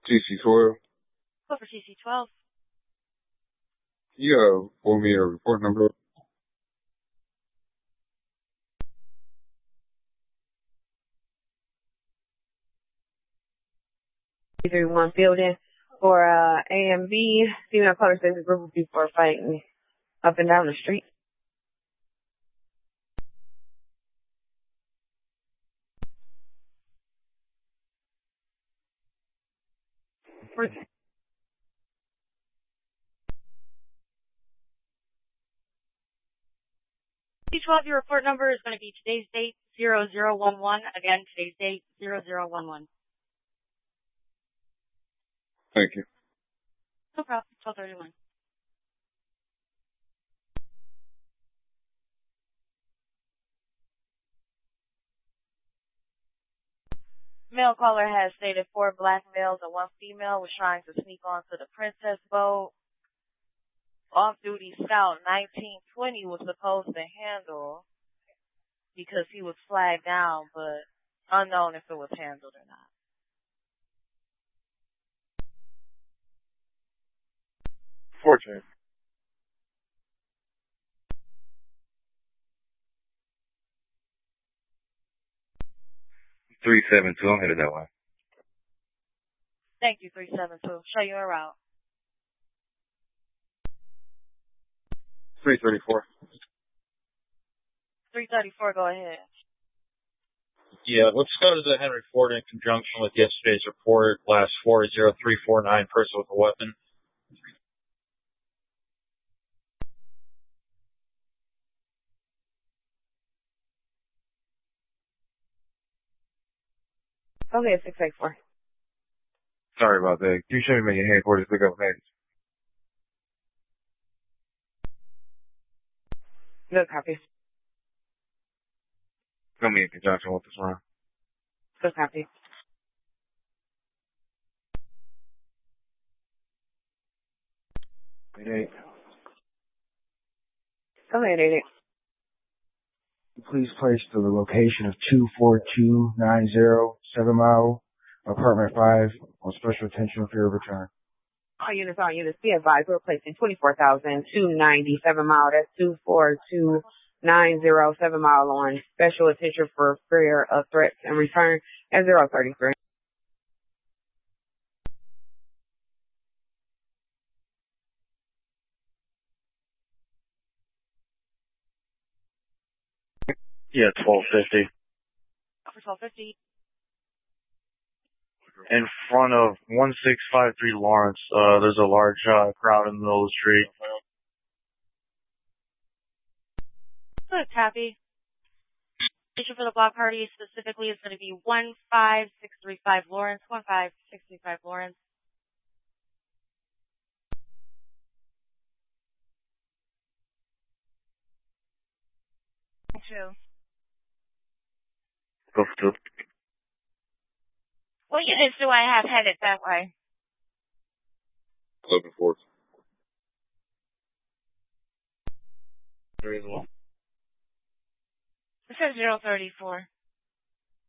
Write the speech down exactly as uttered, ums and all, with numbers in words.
T C twelve. Go for T C twelve. Yeah, for me a report number. three three one building for uh, A M B. Female color says the group before fighting up and down the street. T twelve, your report number is going to be today's date, zero zero one one. Again, today's date, zero zero one one. Thank you. No problem. twelve thirty-one. Male caller has stated four black males and one female was trying to sneak onto the Princess boat. Off-duty scout nineteen twenty was supposed to handle because he was flagged down, but unknown if it was handled or not. Fortunate. three seven two, I'm headed that way. Thank you, three seven two. Show you a route. three thirty-four. three thirty-four, go ahead. Yeah, let's go to the Henry Ford in conjunction with yesterday's report, last four zero three four nine, person with a weapon. Okay, six eight four. Sorry about that. You should be making headquarters pick up next. Good copy. Gonna be in conjunction with this round. Good copy. eight eight. Go ahead, eight eight. Please place to the location of two four two nine zero, seven Mile, Apartment five, on special attention for your return. All units, all units, be advised, we're placing twenty-four thousand two hundred ninety-seven Mile. That's two four two nine zero, seven Mile on special attention for fear of threats and return at zero thirty-three. Yeah, twelve fifty. For twelve fifty. In front of one six five three Lawrence, uh, there's a large uh, crowd in the middle of the street. Good copy. Station for the block party specifically is going to be one five six three five Lawrence, one five six three five Lawrence. Two. Go for two. What units do I have headed that way? eleven four. Three as well. It says zero thirty-four.